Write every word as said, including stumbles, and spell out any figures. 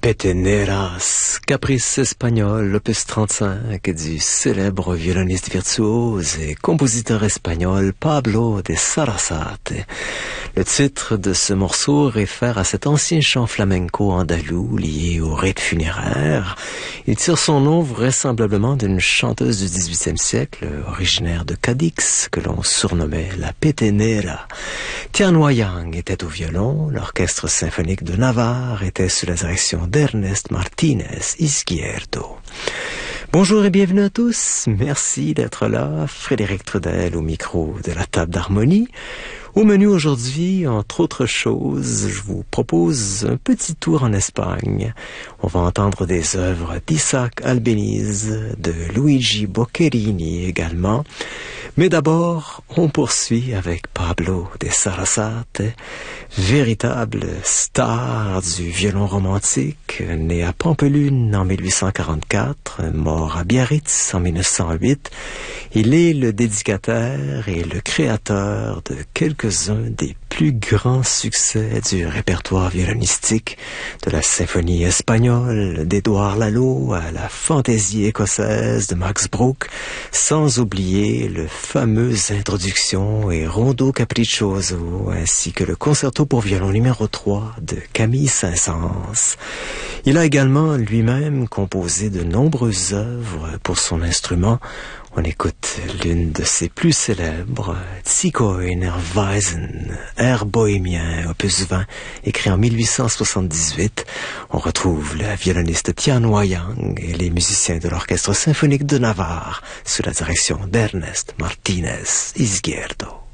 Peteneras, caprice espagnol, opus trente-cinq du célèbre violoniste virtuose et compositeur espagnol Pablo de Sarasate. Le titre de ce morceau réfère à cet ancien chant flamenco andalou lié au rite funéraire. Il tire son nom vraisemblablement d'une chanteuse du dix-huitième siècle, originaire de Cadix, que l'on surnommait la Petenera. Tian Wayang était au violon, l'orchestre symphonique de Navarre était sous la direction d'Ernest Martínez Izquierdo. Bonjour et bienvenue à tous. Merci d'être là. Frédéric Trudel au micro de la table d'harmonie. Au menu aujourd'hui, entre autres choses, je vous propose un petit tour en Espagne. On va entendre des œuvres d'Isaac Albéniz, de Luigi Boccherini également. Mais d'abord, on poursuit avec Pablo de Sarasate, véritable star du violon romantique, né à Pampelune en mille huit cent quarante-quatre, mort à Biarritz en mille neuf cent huit. Il est le dédicataire et le créateur de quelques-uns des plus grands succès du répertoire violonistique, de la symphonie espagnole d'Édouard Lalo à la fantaisie écossaise de Max Bruch, sans oublier le fameuse introduction et rondo capriccioso, ainsi que le concerto pour violon numéro trois de Camille Saint-Saëns. Il a également lui-même composé de nombreuses œuvres pour son instrument. On écoute l'une de ses plus célèbres, Zigeunerweisen, air bohémien, opus vingt, écrit en mille huit cent soixante-dix-huit. On retrouve la violoniste Tian Wayang et les musiciens de l'orchestre symphonique de Navarre sous la direction d'Ernest Martínez Izquierdo.